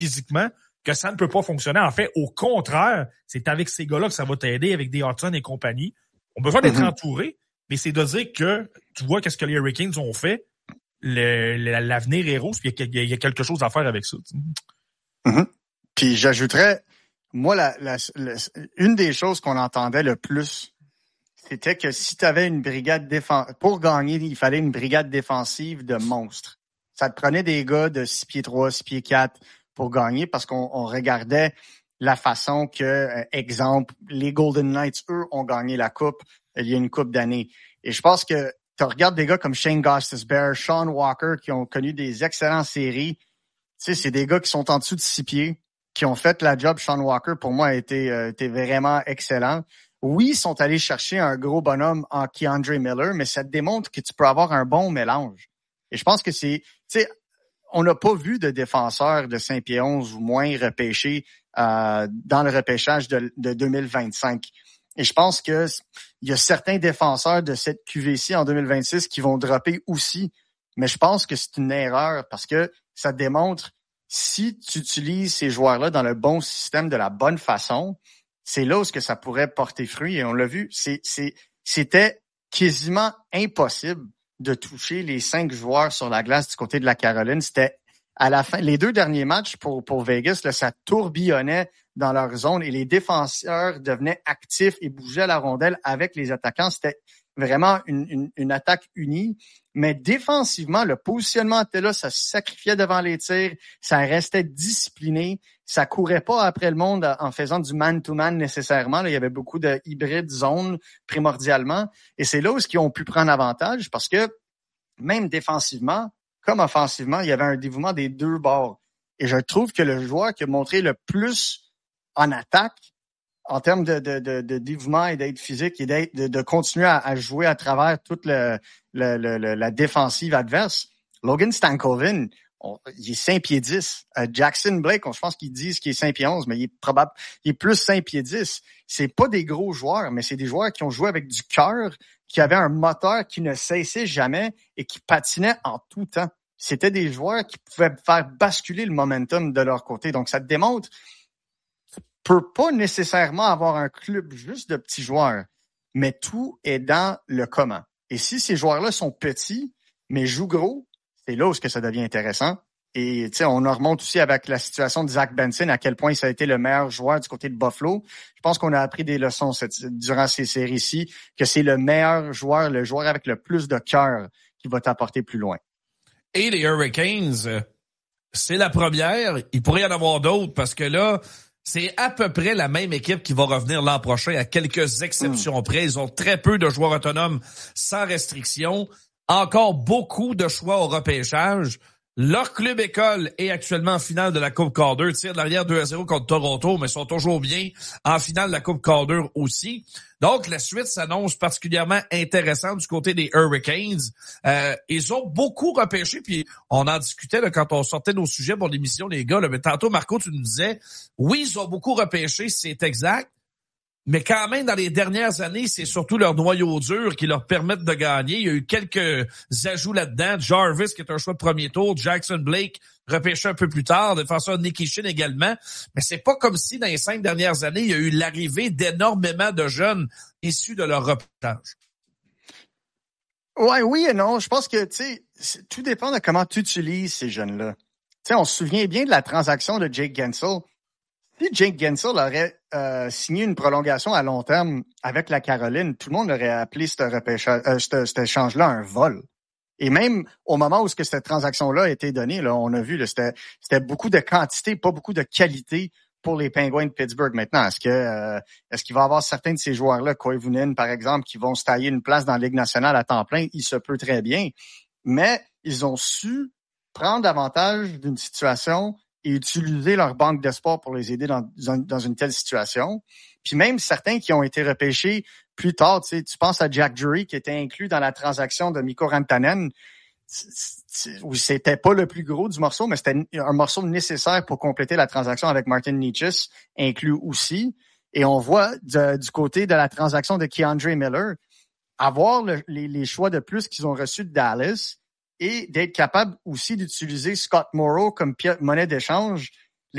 physiquement que ça ne peut pas fonctionner. En fait, au contraire, c'est avec ces gars-là que ça va t'aider, avec des Hudson et compagnie. On a besoin d'être entouré, mais c'est de dire que tu vois qu'est-ce que les Hurricanes ont fait, l'avenir est rose, puis il y a quelque chose à faire avec ça. Puis j'ajouterais, moi, une des choses qu'on entendait le plus, c'était que si tu avais une brigade pour gagner, il fallait une brigade défensive de monstres. Ça te prenait des gars de 6 pieds 3, 6 pieds 4 pour gagner parce qu'on regardait la façon que, exemple, les Golden Knights, eux, ont gagné la coupe il y a une couple d'années. Et je pense que tu regardes des gars comme Shane Gostisbehere, Sean Walker, qui ont connu des excellentes séries. Tu sais, c'est des gars qui sont en dessous de 6 pieds, qui ont fait la job. Sean Walker, pour moi, a été vraiment excellent. Oui, ils sont allés chercher un gros bonhomme en K'Andre Miller, mais ça te démontre que tu peux avoir un bon mélange. Et je pense que tu sais, on n'a pas vu de défenseur de 5 pieds 11 ou moins repêché dans le repêchage de 2025. Et je pense que il y a certains défenseurs de cette QV-ci en 2026 qui vont dropper aussi. Mais je pense que c'est une erreur parce que ça démontre si tu utilises ces joueurs-là dans le bon système de la bonne façon, c'est là où ce que ça pourrait porter fruit. Et on l'a vu, c'était quasiment impossible de toucher les 5 joueurs sur la glace du côté de la Caroline. C'était à la fin, les 2 derniers matchs pour Vegas, là, ça tourbillonnait dans leur zone et les défenseurs devenaient actifs et bougeaient la rondelle avec les attaquants. C'était vraiment une attaque unie. Mais défensivement, le positionnement était là, ça se sacrifiait devant les tirs, ça restait discipliné, ça courait pas après le monde en faisant du man-to-man nécessairement. Là, il y avait beaucoup de hybrides zones primordialement. Et c'est là où ils ont pu prendre avantage parce que même défensivement, comme offensivement, il y avait un dévouement des 2 bords. Et je trouve que le joueur qui a montré le plus en attaque, en termes de dévouement et d'aide physique et de continuer à jouer à travers toute la défensive adverse, Logan Stankoven, il est 5 pieds 10. Jackson Blake, je pense qu'ils disent qu'il est 5 pieds 11, mais il est plus 5 pieds 10. C'est pas des gros joueurs, mais c'est des joueurs qui ont joué avec du cœur, qui avaient un moteur qui ne cessait jamais et qui patinait en tout temps. C'était des joueurs qui pouvaient faire basculer le momentum de leur côté. Donc, ça te démontre peut pas nécessairement avoir un club juste de petits joueurs, mais tout est dans le comment. Et si ces joueurs-là sont petits, mais jouent gros, c'est là où ce que ça devient intéressant. Et tu sais, on en remonte aussi avec la situation de Zach Benson, à quel point ça a été le meilleur joueur du côté de Buffalo. Je pense qu'on a appris des leçons durant ces séries-ci, que c'est le meilleur joueur, le joueur avec le plus de cœur qui va t'apporter plus loin. Et les Hurricanes, c'est la première. Il pourrait y en avoir d'autres parce que là, c'est à peu près la même équipe qui va revenir l'an prochain, à quelques exceptions près. Ils ont très peu de joueurs autonomes sans restriction. Encore beaucoup de choix au repêchage. Leur club école est actuellement en finale de la Coupe Calder. Tire de l'arrière 2-0 contre Toronto, mais sont toujours bien en finale de la Coupe Calder aussi. Donc, la suite s'annonce particulièrement intéressante du côté des Hurricanes. Ils ont beaucoup repêché, puis on en discutait là, quand on sortait nos sujets pour l'émission, les gars. Là, mais tantôt, Marco, tu nous disais, oui, ils ont beaucoup repêché, c'est exact. Mais quand même, dans les dernières années, c'est surtout leur noyau dur qui leur permettent de gagner. Il y a eu quelques ajouts là-dedans. Jarvis, qui est un choix de premier tour. Jackson Blake, repêché un peu plus tard. Défenseur Nicky Chin également. Mais c'est pas comme si, dans les 5 dernières années, il y a eu l'arrivée d'énormément de jeunes issus de leur repêchage. Ouais, oui et non. Je pense que, tu sais, tout dépend de comment tu utilises ces jeunes-là. Tu sais, on se souvient bien de la transaction de Jake Guentzel. Si Jake Guentzel aurait signé une prolongation à long terme avec la Caroline, tout le monde aurait appelé cet échange-là un vol. Et même au moment où cette transaction-là a été donnée, là, on a vu, là, c'était beaucoup de quantité, pas beaucoup de qualité pour les Penguins de Pittsburgh. Maintenant, est-ce qu'il va y avoir certains de ces joueurs-là, Koivunen par exemple, qui vont se tailler une place dans la Ligue nationale à temps plein? Il se peut très bien. Mais ils ont su prendre avantage d'une situation et utiliser leur banque d'espoir pour les aider dans une telle situation. Puis même certains qui ont été repêchés plus tard, tu penses à Jack Drury qui était inclus dans la transaction de Mikko Rantanen, où c'était pas le plus gros du morceau, mais c'était un morceau nécessaire pour compléter la transaction avec Martin Necas, inclus aussi. Et on voit du côté de la transaction de K'Andre Miller, avoir les choix de plus qu'ils ont reçus de Dallas, et d'être capable aussi d'utiliser Scott Morrow comme monnaie d'échange,